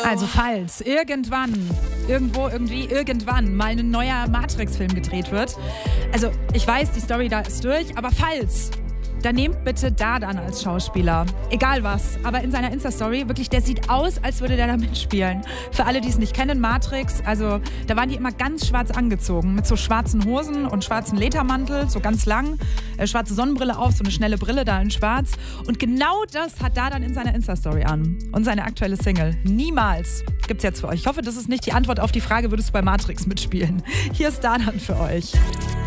Also falls irgendwann, irgendwo, irgendwie, irgendwann mal ein neuer Matrix-Film gedreht wird. Also ich weiß, die Story da ist durch, aber falls, dann nehmt bitte Dardan als Schauspieler. Egal was, aber in seiner Insta-Story, wirklich, der sieht aus, als würde der da mitspielen. Für alle, die es nicht kennen, Matrix, also da waren die immer ganz schwarz angezogen, mit so schwarzen Hosen und schwarzen Ledermantel, so ganz lang, schwarze Sonnenbrille auf, so eine schnelle Brille da in schwarz. Und genau das hat Dardan in seiner Insta-Story an. Und seine aktuelle Single, Niemals, gibt's jetzt für euch. Ich hoffe, das ist nicht die Antwort auf die Frage, würdest du bei Matrix mitspielen? Hier ist Dardan für euch.